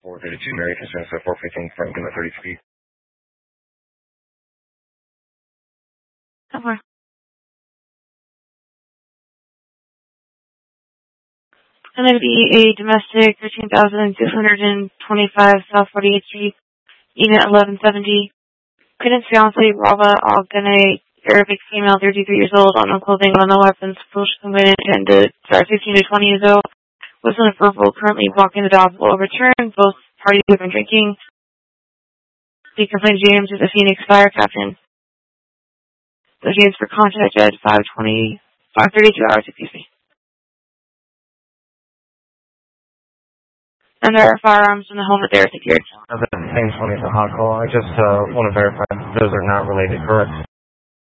432 Mary concerns 415 Franklin at 33. Over. And that'd be a domestic 13,225 South 48th Street, unit 1170. Couldn't fiance Rava Algane, Arabic female, 33 years old, unknown clothing, unknown weapons, push committed, and 15 to 20 years old. Was on a verbal, currently walking the dog, will overturn. Both parties have been drinking. The complaint James is a Phoenix Fire Captain. So James for contact at 532 hours, excuse me. And there are firearms in the home that they are secured. The same 20 is a hot call. I just want to verify those are not related, correct?